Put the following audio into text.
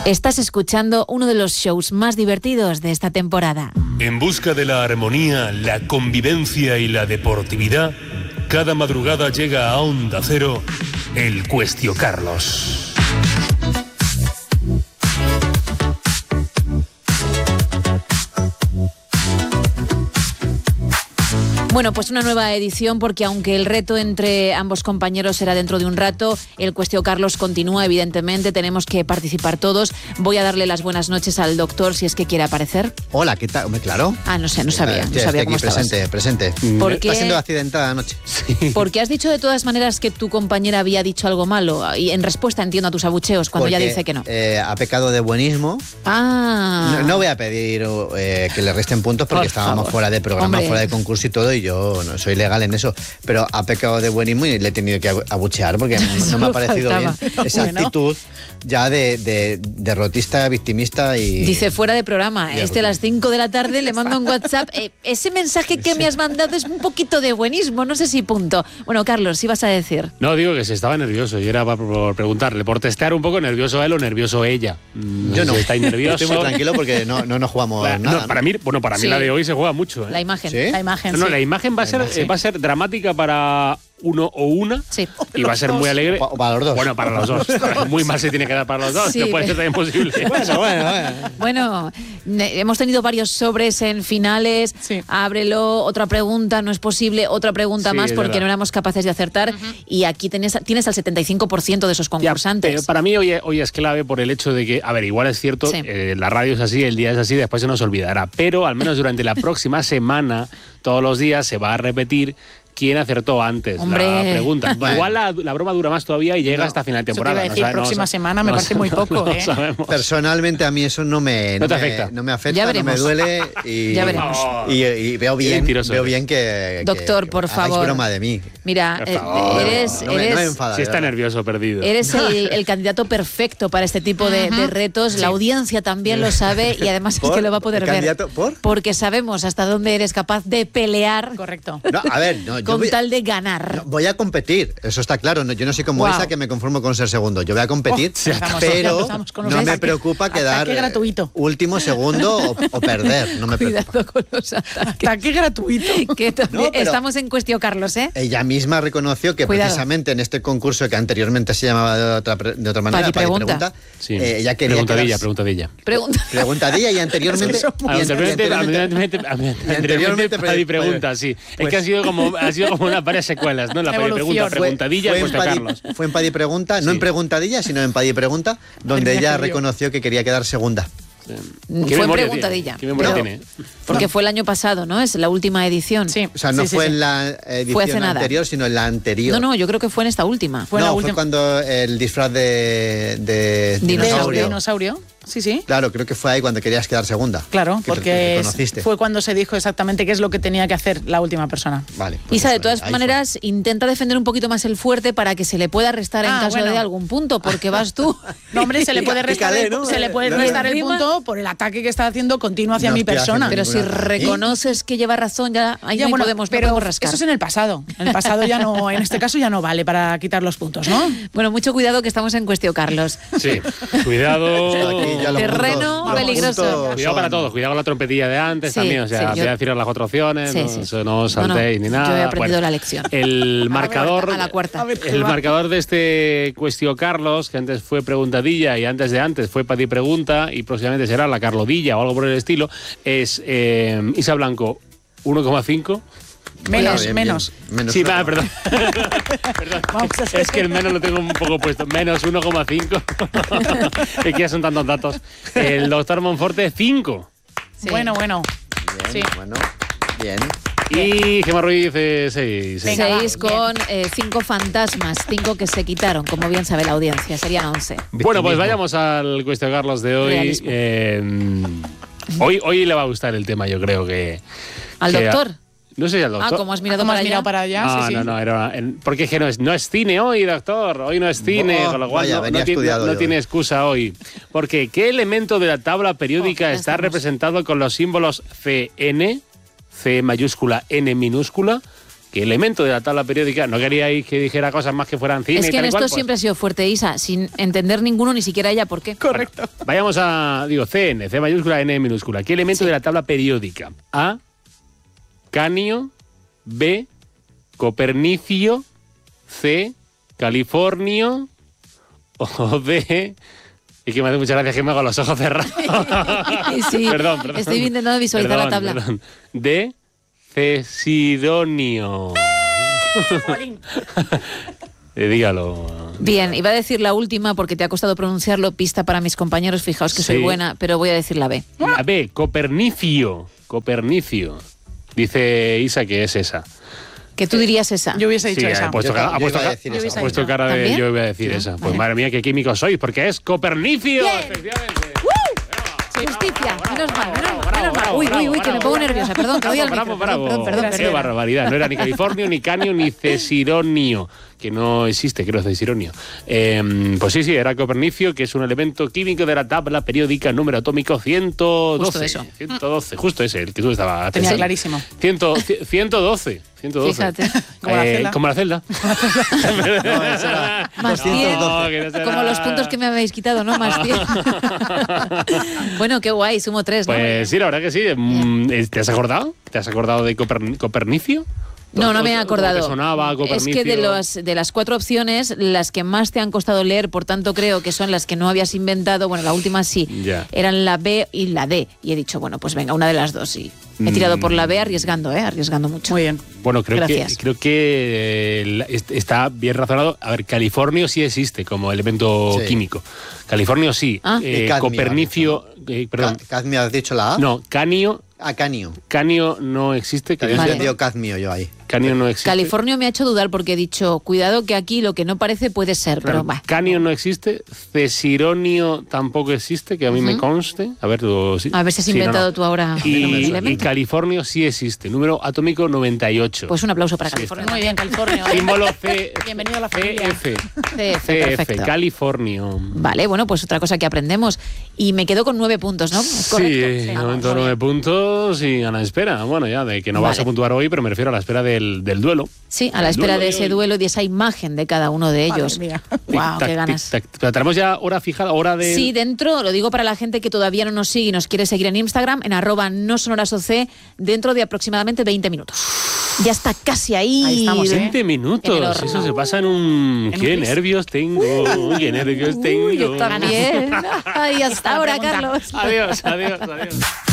Estás escuchando uno de los shows más divertidos de esta temporada. En busca de la armonía, la convivencia y la deportividad, cada madrugada llega a Onda Cero el Cuestio Carlos. Bueno, pues una nueva edición, porque aunque el reto entre ambos compañeros será dentro de un rato, el Cuestio Carlos continúa, evidentemente, tenemos que participar todos. Voy a darle las buenas noches al doctor, si es que quiere aparecer. Hola, ¿qué tal? Claro. Ah, no sé, no sabía cómo estabas. Presente. Porque está siendo accidentada anoche. Sí. Porque has dicho de todas maneras que tu compañera había dicho algo malo, y en respuesta entiendo a tus abucheos cuando ella dice que no. Ha pecado de buenismo. Ah. No voy a pedir que le resten puntos porque estábamos fuera de programa, fuera de concurso y todo, y yo no soy legal en eso, pero ha pecado de buenismo y le he tenido que abuchear porque no me ha parecido bien esa actitud ya de derrotista, victimista y... Dice fuera de programa, a las 5 de la tarde le mando un WhatsApp, ese mensaje que me has mandado es un poquito de buenismo, no sé si punto. Bueno, Carlos, ¿sí vas a decir? No, digo que se estaba nervioso y era por preguntarle, por testear un poco nervioso él o nervioso ella. Yo no. ¿Estáis nerviosos? Estoy muy tranquilo porque no jugamos nada. Para mí sí. La de hoy se juega mucho. La imagen. ¿Sí? La imagen, no, la imagen va a ser dramática para uno o una, sí, y va a ser muy alegre. O para los dos. Bueno, para los dos. Muy mal se tiene que dar para los dos, sí, no puede ser también posible. Bueno, hemos tenido varios sobres en finales. Sí. Ábrelo, otra pregunta, no es posible, otra pregunta más, porque no éramos capaces de acertar. Y aquí tienes al 75% de esos concursantes. Pero para mí hoy es clave por el hecho de que, a ver, igual es cierto, la radio es así, el día es así, después se nos olvidará. Pero al menos durante la próxima semana, todos los días se va a repetir quién acertó antes la pregunta. Bueno. Igual la broma dura más todavía y llega hasta final de temporada. Eso te iba a decir, próxima semana me parece muy poco. Personalmente a mí eso no me afecta. No me afecta, no me duele y, ya veremos. Y veo bien que doctor, por favor, broma de mí. Mira, eres no me enfada, si está nervioso, perdido. Eres el candidato perfecto para este tipo de retos. Sí. La audiencia también lo sabe y además es que lo va a poder ver. Porque sabemos hasta dónde eres capaz de pelear. Correcto. No, a ver, con tal de ganar. No, voy a competir, eso está claro. Yo no soy como Isa, que me conformo con ser segundo. Yo voy a competir, pero no me preocupa quedar último, segundo o perder. No me preocupa. Cuidado con los ataques. Ataque gratuito. Estamos en Cuestio Carlos, ¿eh? Ella misma reconoció que precisamente en este concurso que anteriormente se llamaba de otra manera, Paddy Pregunta, ella quería Preguntadilla y anteriormente Paddy Pregunta, sí. Es que ha sido como varias secuelas, ¿no? La Paddy Pregunta, Preguntadilla y Cuestio Carlos. Fue en Paddy Pregunta, no en Preguntadilla, sino en Paddy Pregunta, donde ella reconoció que quería quedar segunda. Fue en Preguntadilla. ¿Qué memoria tiene? Porque fue el año pasado, ¿no? Es la última edición. Sí. O sea, no fue en la edición anterior, sino en la anterior. No, yo creo que fue en esta última. Fue cuando el disfraz de dinosaurio. Sí. Claro, creo que fue ahí cuando querías quedar segunda. Claro, porque fue cuando se dijo exactamente qué es lo que tenía que hacer la última persona. Vale. Isa, de todas maneras, intenta defender un poquito más el fuerte para que se le pueda restar en caso de algún punto, porque vas tú. No, hombre, se le puede restar, restar el punto por el ataque que está haciendo continuo hacia mi persona. Pero si reconoces que lleva razón, ahí podemos rascar. Eso es en el pasado. En el pasado ya no, en este caso ya no vale para quitar los puntos, ¿no? Bueno, mucho cuidado que estamos en Cuestio Carlos. Sí, cuidado. Terreno peligroso. Cuidado para todos, cuidado con la trompetilla de antes también, voy a decir las cuatro opciones, no os saltéis ni nada. Yo he aprendido la lección. El marcador, a la cuarta. El marcador de este Cuestio Carlos, que antes fue Preguntadilla y antes fue Paddy Pregunta y próximamente será la Carlodilla o algo por el estilo, es Isa Blanco 1,5. Menos. Sí, perdón. Es que el menos lo tengo un poco puesto. Menos 1,5. Es que ya son tantos datos. El doctor Monforte, 5. Sí. Bueno. Bien, sí. Bueno, bien. Y Gemma Ruiz, 6. 6 con 5 fantasmas, 5 que se quitaron, como bien sabe la audiencia, serían 11. Bueno, pues vayamos al Cuestio Carlos de hoy. Hoy le va a gustar el tema, yo creo que... ¿Al doctor? No sé si al doctor. ¿Cómo has mirado para allá? No, porque es que no es cine hoy, doctor. Hoy no es cine, con lo cual no tiene excusa hoy. Porque ¿qué elemento de la tabla periódica está representado con los símbolos CN, C mayúscula, N minúscula, ¿Qué elemento de la tabla periódica? ¿No queríais que dijera cosas más que fueran cine? Es que y tal en esto cual, siempre ha sido fuerte, Isa, sin entender ninguno, ni siquiera ella por qué. Correcto. Bueno, vayamos a, C mayúscula, N minúscula. ¿Qué elemento de la tabla periódica? A, Canio, B, Copernicio, C, Californio, o D... Y que me hace muchas gracias que me hago los ojos cerrados. Sí, perdón. Estoy intentando visualizar la tabla. D, Cesidonio. Dígalo. Bien, iba a decir la última porque te ha costado pronunciarlo, pista para mis compañeros, fijaos que soy buena, pero voy a decir la B. La B, Copernicio. Dice Isa que es esa. Que tú dirías esa. Yo hubiese dicho esa. Ha puesto cara de yo voy a decir esa. Pues madre mía, qué químicos sois, porque es Copernicio. Efectivamente. Justicia, menos mal. Uy, que me pongo nerviosa, perdón, que doy al micro. Perdón. Qué barbaridad, no era ni Californio, ni Canio, ni Cesidonio, que no existe, creo, Cesidonio. Pues sí, era Copernicio, que es un elemento químico de la tabla periódica número atómico 112. Justo eso. 112, justo ese, el que tú estabas... Tenía clarísimo. 112. Fíjate. Como la celda. No, eso era Más 100. Como los puntos que me habéis quitado, ¿no? Más 100. Bueno, qué guay, sumo 3, ¿no? Pues sí, la verdad que sí. ¿Te has acordado? ¿Te has acordado de Copernicio? No me he acordado. ¿Te sonaba Copernicio? Es que de las 4 opciones, las que más te han costado leer, por tanto creo que son las que no habías inventado, bueno, la última sí, eran la B y la D. Y he dicho, bueno, pues venga, una de las dos, sí. He tirado por la B arriesgando mucho. Muy bien. Bueno, creo que está bien razonado. A ver, Californio sí existe como elemento químico. Californio sí. Copernicio... perdón. ¿Cadmio has dicho la A? No, Canio... Canio. Canio no existe. Había entendido cadmio yo ahí. Canio no existe. Californio me ha hecho dudar porque he dicho, cuidado que aquí lo que no parece puede ser, pero va. Canio no existe, Cesironio tampoco existe, que a mí me conste. A ver, sí. A ver si has inventado tú ahora. Y Californio sí existe, número atómico 98. Pues un aplauso para Californio. Muy bien, Californio. Símbolo C. Bienvenido a la familia. CF, Californio. Vale, bueno, pues otra cosa que aprendemos. Y me quedo con 9 puntos, ¿no? ¿Es correcto? Sí, 9 puntos y a la espera. Bueno, ya de que no vas a puntuar hoy, pero me refiero a la espera del duelo. Sí, a la espera de ese duelo y de esa imagen de cada uno de ellos. Wow, qué ganas. Pero tenemos ya hora fijada, hora de... Sí, dentro, lo digo para la gente que todavía no nos sigue y nos quiere seguir en Instagram, en @nosonorasoc, dentro de aproximadamente 20 minutos. Ya está casi ahí. Ahí estamos, 20 minutos. Eso se pasa en un... ¡Qué nervios tengo! ¡Qué nervios tengo! Yo también. Ay, hasta ahora, Carlos. Adiós.